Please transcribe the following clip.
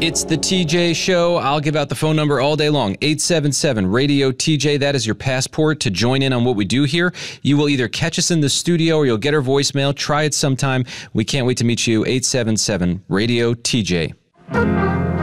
It's the TJ Show. I'll give out the phone number all day long. 877-RADIO-TJ. That is your passport to join in on what we do here. You will either catch us in the studio or you'll get our voicemail. Try it sometime. We can't wait to meet you. 877-RADIO-TJ.